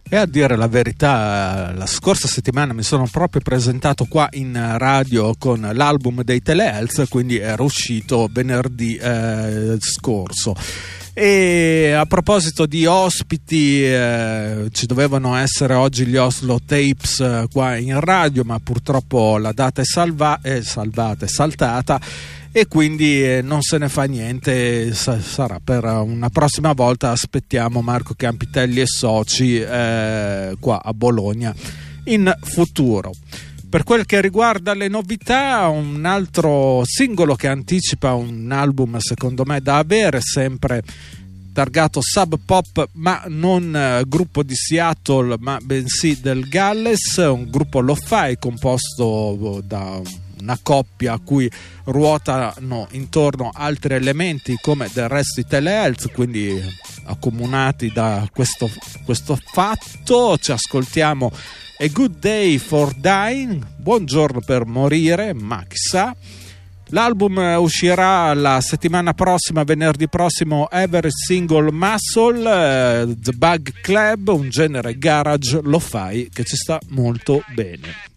E a dire la verità, la scorsa settimana mi sono proprio presentato qua in radio con l'album dei Telehealth, quindi era uscito venerdì scorso. E a proposito di ospiti, ci dovevano essere oggi gli Oslo Tapes qua in radio, ma purtroppo la data è saltata, e quindi non se ne fa niente, sarà per una prossima volta. Aspettiamo Marco Campitelli e soci qua a Bologna in futuro. Per quel che riguarda le novità, un altro singolo che anticipa un album secondo me da avere, sempre targato Sub Pop, ma non gruppo di Seattle, ma bensì del Galles, un gruppo lo-fi composto da una coppia a cui ruotano intorno altri elementi come del resto i Telehealth, quindi accomunati da questo fatto. Ci ascoltiamo A Good Day for Dying, buongiorno per morire, ma chissà. L'album uscirà la settimana prossima, venerdì prossimo, Every Single Muscle, The Bug Club, un genere garage lo-fi che ci sta molto bene.